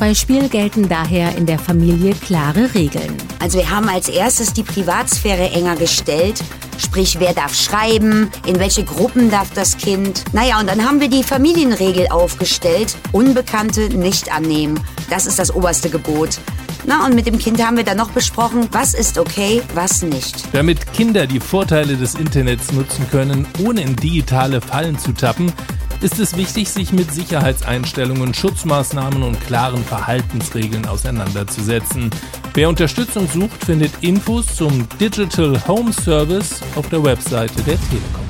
Beispiel gelten daher in der Familie klare Regeln. Also wir haben als erstes die Privatsphäre enger gestellt. Sprich, wer darf schreiben, in welche Gruppen darf das Kind. Naja, und dann haben wir die Familienregel aufgestellt. Unbekannte nicht annehmen. Das ist das oberste Gebot. Na, und mit dem Kind haben wir dann noch besprochen, was ist okay, was nicht. Damit Kinder die Vorteile des Internets nutzen können, ohne in digitale Fallen zu tappen, ist es wichtig, sich mit Sicherheitseinstellungen, Schutzmaßnahmen und klaren Verhaltensregeln auseinanderzusetzen. Wer Unterstützung sucht, findet Infos zum Digital Home Service auf der Webseite der Telekom.